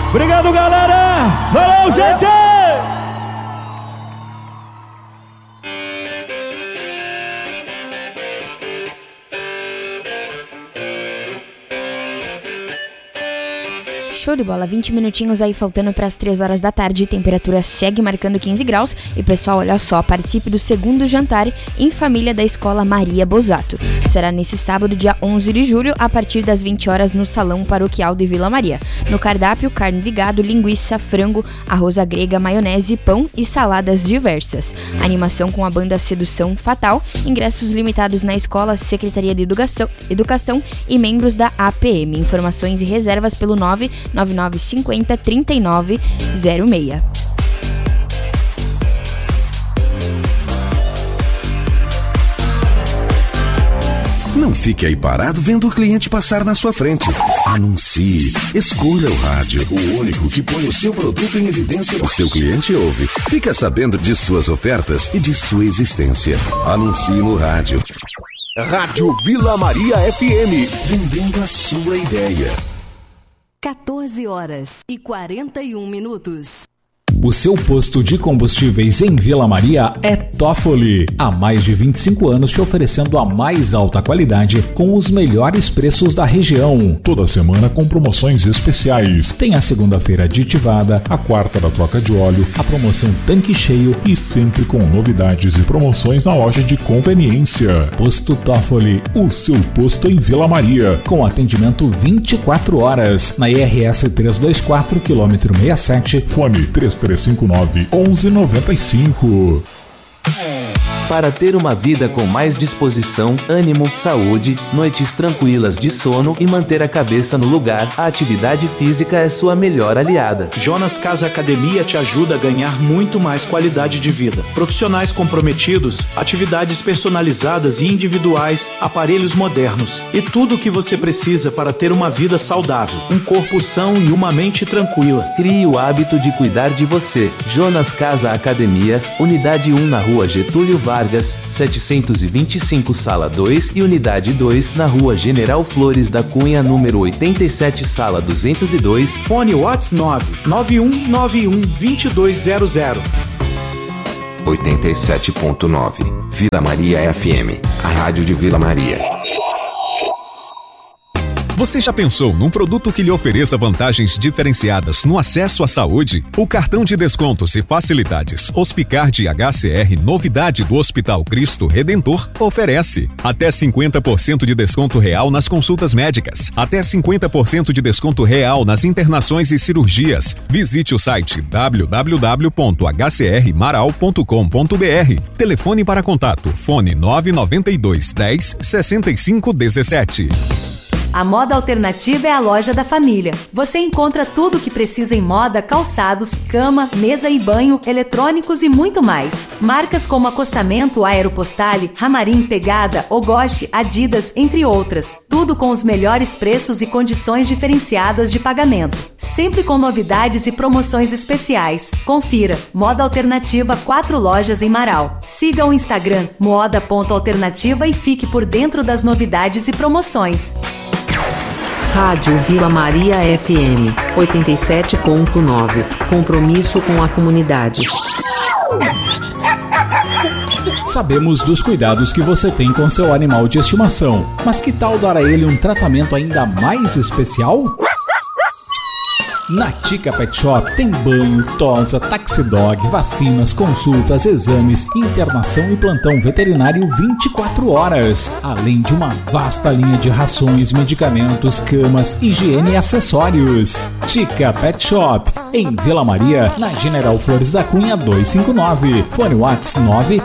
Obrigado, galera! Valeu, gente! Show de bola, 20 minutinhos aí faltando para as 3 horas da tarde, temperatura segue marcando 15 graus e pessoal, olha só, participe do segundo jantar em família da Escola Maria Bosato. Será nesse sábado, dia 11 de julho, a partir das 20 horas no Salão Paroquial de Vila Maria. No cardápio, carne de gado, linguiça, frango, arroz à grega, maionese, pão e saladas diversas. Animação com a banda Sedução Fatal, ingressos limitados na escola, Secretaria de Educação e membros da APM. Informações e reservas pelo 99950 3906. Não fique aí parado vendo o cliente passar na sua frente. Anuncie. Escolha o rádio, o único que põe o seu produto em evidência. O seu cliente ouve. Fica sabendo de suas ofertas e de sua existência. Anuncie no rádio. Rádio Vila Maria FM. Vendendo a sua ideia. 14 horas e 41 minutos. O seu posto de combustíveis em Vila Maria é Toffoli. Há mais de 25 anos te oferecendo a mais alta qualidade com os melhores preços da região. Toda semana com promoções especiais. Tem a segunda-feira aditivada, a quarta da troca de óleo, a promoção tanque cheio e sempre com novidades e promoções na loja de conveniência. Posto Toffoli, o seu posto em Vila Maria. Com atendimento 24 horas. Na IRS 324, quilômetro 67, fone 3359-1195. Para ter uma vida com mais disposição, ânimo, saúde, noites tranquilas de sono e manter a cabeça no lugar, a atividade física é sua melhor aliada. Jonas Casa Academia te ajuda a ganhar muito mais qualidade de vida. Profissionais comprometidos, atividades personalizadas e individuais, aparelhos modernos e tudo o que você precisa para ter uma vida saudável, um corpo são e uma mente tranquila. Crie o hábito de cuidar de você. Jonas Casa Academia, Unidade 1 na Rua Getúlio Vargas, 725, Sala 2 e Unidade 2 na Rua General Flores da Cunha, número 87, Sala 202. Fone WhatsApp 991912200. 87.9 Vila Maria FM, a rádio de Vila Maria. Você já pensou num produto que lhe ofereça vantagens diferenciadas no acesso à saúde? O cartão de descontos e facilidades Hospicard HCR, novidade do Hospital Cristo Redentor, oferece até 50% de desconto real nas consultas médicas, até 50% de desconto real nas internações e cirurgias. Visite o site www.hcrmaral.com.br. Telefone para contato, fone 992 10 65 17. A Moda Alternativa é a loja da família. Você encontra tudo o que precisa em moda, calçados, cama, mesa e banho, eletrônicos e muito mais. Marcas como Acostamento, Aeropostale, Ramarim, Pegada, Ogoshi, Adidas, entre outras. Tudo com os melhores preços e condições diferenciadas de pagamento. Sempre com novidades e promoções especiais. Confira. Moda Alternativa, 4 lojas em Marau. Siga o Instagram moda.alternativa e fique por dentro das novidades e promoções. Rádio Vila Maria FM 87.9. Compromisso com a comunidade. Sabemos dos cuidados que você tem com seu animal de estimação, mas que tal dar a ele um tratamento ainda mais especial? Na Tica Pet Shop tem banho, tosa, taxidog, vacinas, consultas, exames, internação e plantão veterinário 24 horas. Além de uma vasta linha de rações, medicamentos, camas, higiene e acessórios. Tica Pet Shop, em Vila Maria, na General Flores da Cunha 259. Fone WhatsApp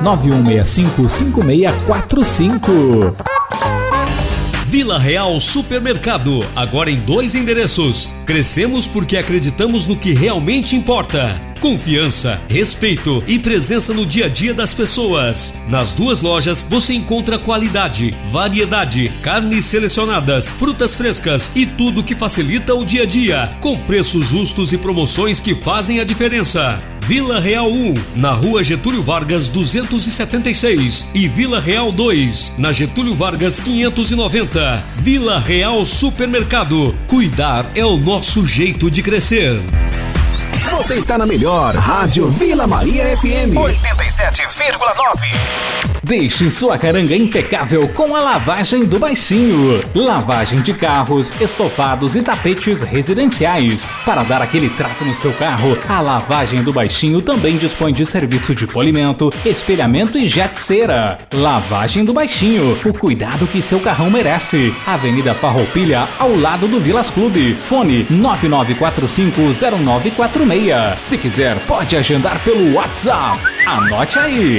991655645. Vila Real Supermercado, agora em 2 endereços. Crescemos porque acreditamos no que realmente importa. Confiança, respeito e presença no dia a dia das pessoas. Nas 2 lojas você encontra qualidade, variedade, carnes selecionadas, frutas frescas e tudo que facilita o dia a dia, com preços justos e promoções que fazem a diferença. Vila Real 1, na Rua Getúlio Vargas 276 e Vila Real 2, na Getúlio Vargas 590. Vila Real Supermercado. Cuidar é o nosso jeito de crescer. Você está na melhor Rádio Vila Maria FM 87,9. Deixe sua caranga impecável com a lavagem do Baixinho. Lavagem de carros, estofados e tapetes residenciais. Para dar aquele trato no seu carro, a Lavagem do Baixinho também dispõe de serviço de polimento, espelhamento e jet cera. Lavagem do Baixinho, o cuidado que seu carrão merece. Avenida Farroupilha, ao lado do Vilas Clube. Fone 99450946. Se quiser, pode agendar pelo WhatsApp. Anote aí,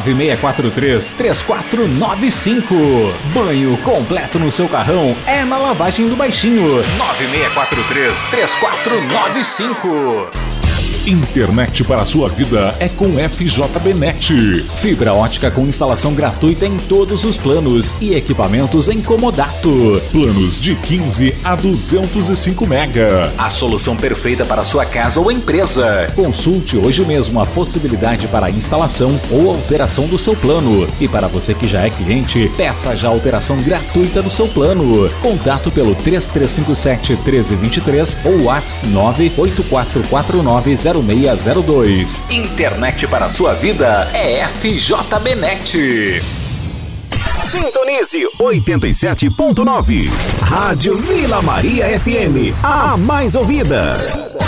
9643-3495. Banho completo no seu carrão é na Lavagem do Baixinho. 9643-3495. Internet para a sua vida é com FJBnet. Fibra ótica com instalação gratuita em todos os planos e equipamentos em comodato. Planos de 15 a 205 mega. A solução perfeita para sua casa ou empresa. Consulte hoje mesmo a possibilidade para instalação ou alteração do seu plano. E para você que já é cliente, peça já a alteração gratuita do seu plano. Contato pelo 3357-1323 ou WhatsApp 984490602. Internet para a sua vida é FJBnet. Sintonize 87.9. Rádio Vila Maria FM, a mais ouvida.